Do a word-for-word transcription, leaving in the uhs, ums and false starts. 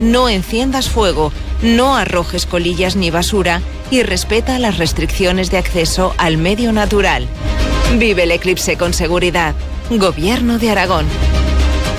no enciendas fuego, no arrojes colillas ni basura y respeta las restricciones de acceso al medio natural. Vive el eclipse con seguridad. Gobierno de Aragón.